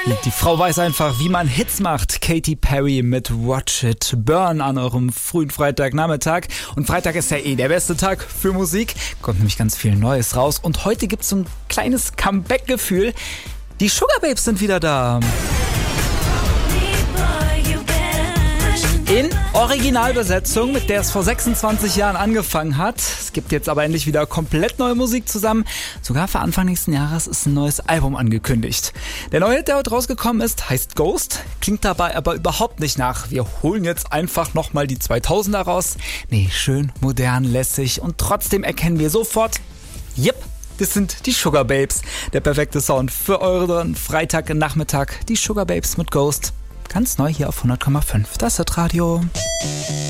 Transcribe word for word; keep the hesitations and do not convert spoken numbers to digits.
Die Frau weiß einfach, wie man Hits macht. Katy Perry mit Watch It Burn an eurem frühen Freitagnachmittag. Und Freitag ist ja eh der beste Tag für Musik. Kommt nämlich ganz viel Neues raus. Und heute gibt's so ein kleines Comeback-Gefühl. Die Sugababes sind wieder da. In Originalbesetzung, mit der es vor sechsundzwanzig Jahren angefangen hat. Es gibt jetzt aber endlich wieder komplett neue Musik zusammen. Sogar für Anfang nächsten Jahres ist ein neues Album angekündigt. Der neue Hit, der heute rausgekommen ist, heißt Ghost. Klingt dabei aber überhaupt nicht nach: wir holen jetzt einfach nochmal die zweitausender raus. Nee, schön, modern, lässig und trotzdem erkennen wir sofort, yep, das sind die Sugababes. Der perfekte Sound für euren Freitagnachmittag. Die Sugababes mit Ghost. Ganz neu hier auf hundert Komma fünf. Das ist Radio.